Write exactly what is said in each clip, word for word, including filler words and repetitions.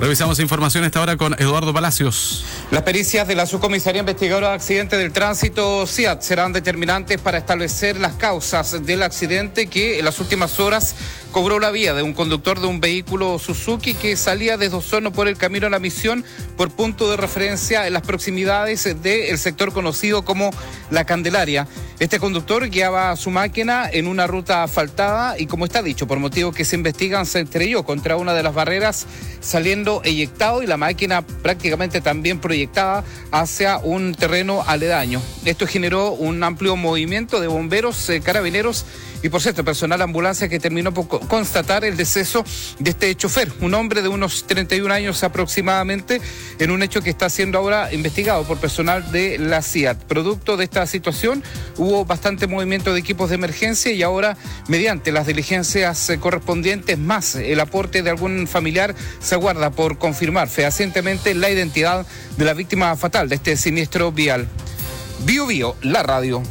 Revisamos información a esta hora con Eduardo Palacios. Las pericias de la Subcomisaría Investigadora de Accidentes del Tránsito, S I A T, serán determinantes para establecer las causas del accidente que en las últimas horas cobró la vida de un conductor de un vehículo Suzuki que salía desde Osorno por el camino a la Misión, por punto de referencia en las proximidades del sector conocido como La Candelaria. Este conductor guiaba su máquina en una ruta asfaltada y, como está dicho, por motivos que se investigan, se estrelló contra una de las barreras, saliendo eyectado, y la máquina prácticamente también proyectada hacia un terreno aledaño. Esto generó un amplio movimiento de bomberos, eh, carabineros y, por cierto, personal de ambulancia, que terminó por constatar el deceso de este chofer, un hombre de unos treinta y un años aproximadamente, en un hecho que está siendo ahora investigado por personal de la S I A T. Producto de esta situación, hubo bastante movimiento de equipos de emergencia y ahora, mediante las diligencias eh, correspondientes, más el aporte de algún familiar, se aguarda por confirmar fehacientemente la identidad de la víctima fatal de este siniestro vial. Bio Bio, la radio.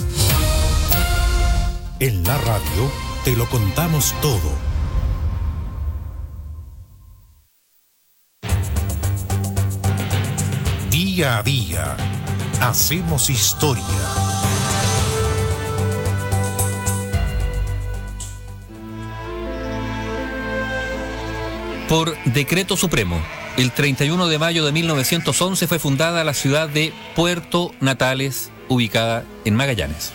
En la radio te lo contamos todo. Día a día hacemos historia. Por decreto supremo, el treinta y uno de mayo de mil novecientos once fue fundada la ciudad de Puerto Natales, ubicada en Magallanes.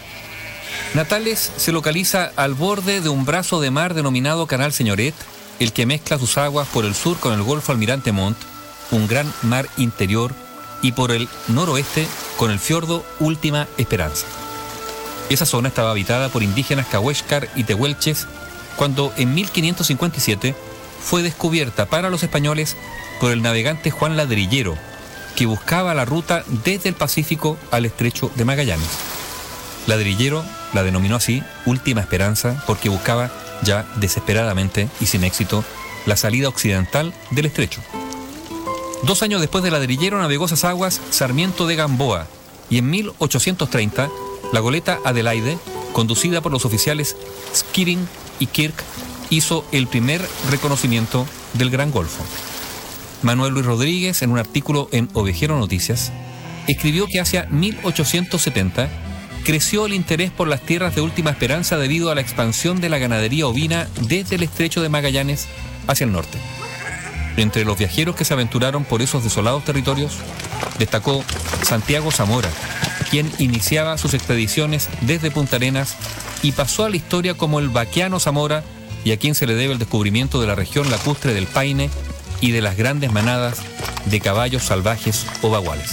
Natales se localiza al borde de un brazo de mar denominado Canal Señoret, el que mezcla sus aguas por el sur con el Golfo Almirante Montt, un gran mar interior, y por el noroeste con el fiordo Última Esperanza. Esa zona estaba habitada por indígenas cahuéscar y tehuelches cuando en mil quinientos cincuenta y siete fue descubierta para los españoles por el navegante Juan Ladrillero, que buscaba la ruta desde el Pacífico al Estrecho de Magallanes. Ladrillero la denominó así Última Esperanza porque buscaba ya desesperadamente y sin éxito la salida occidental del estrecho. Dos años después de Ladrillero navegó esas aguas Sarmiento de Gamboa, y en mil ochocientos treinta la goleta Adelaide, conducida por los oficiales Skirring y Kirk, hizo el primer reconocimiento del Gran Golfo. Manuel Luis Rodríguez, en un artículo en Ovejero Noticias, escribió que hacia mil ochocientos setenta creció el interés por las tierras de Última Esperanza debido a la expansión de la ganadería ovina desde el estrecho de Magallanes hacia el norte. Entre los viajeros que se aventuraron por esos desolados territorios, destacó Santiago Zamora, quien iniciaba sus expediciones desde Punta Arenas y pasó a la historia como el Vaquiano Zamora, y a quien se le debe el descubrimiento de la región lacustre del Paine y de las grandes manadas de caballos salvajes o baguales.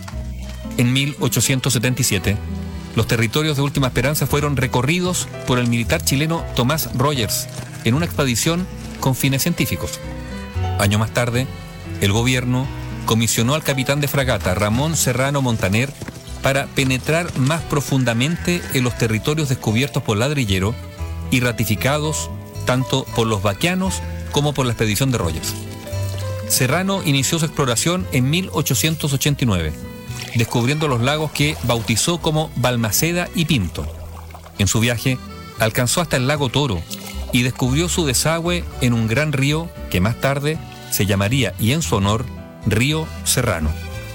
En mil ochocientos setenta y siete, los territorios de Última Esperanza fueron recorridos por el militar chileno Tomás Rogers en una expedición con fines científicos. Año más tarde, el gobierno comisionó al capitán de fragata Ramón Serrano Montaner para penetrar más profundamente en los territorios descubiertos por Ladrillero y ratificados tanto por los vaquianos como por la expedición de Rogers. Serrano inició su exploración en mil ochocientos ochenta y nueve, descubriendo los lagos que bautizó como Balmaceda y Pinto. En su viaje alcanzó hasta el lago Toro y descubrió su desagüe en un gran río que más tarde se llamaría, y en su honor, Río Serrano.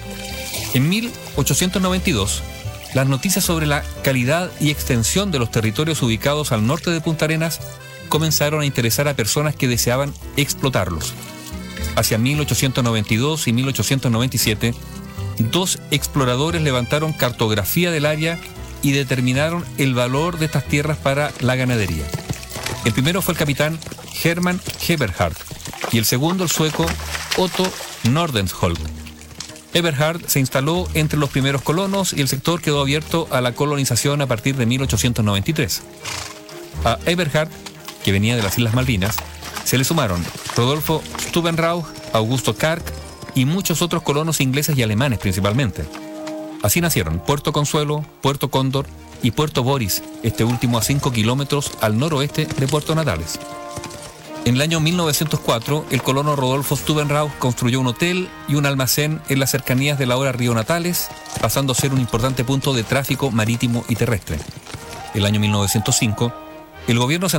En mil ochocientos noventa y dos, las noticias sobre la calidad y extensión de los territorios ubicados al norte de Punta Arenas comenzaron a interesar a personas que deseaban explotarlos. Hacia mil ochocientos noventa y dos y mil ochocientos noventa y siete, dos exploradores levantaron cartografía del área y determinaron el valor de estas tierras para la ganadería. El primero fue el capitán Hermann Eberhard y el segundo el sueco Otto Nordenskjöld. Eberhard se instaló entre los primeros colonos y el sector quedó abierto a la colonización a partir de mil ochocientos noventa y tres. A Eberhard, que venía de las Islas Malvinas, se le sumaron Rodolfo Stubenrauch, Augusto Kark y muchos otros colonos ingleses y alemanes principalmente. Así nacieron Puerto Consuelo, Puerto Cóndor y Puerto Boris, este último a cinco kilómetros al noroeste de Puerto Natales. En el año mil novecientos cuatro, el colono Rodolfo Stubenrauch construyó un hotel y un almacén en las cercanías del ahora Río Natales, pasando a ser un importante punto de tráfico marítimo y terrestre. El año mil novecientos cinco, el gobierno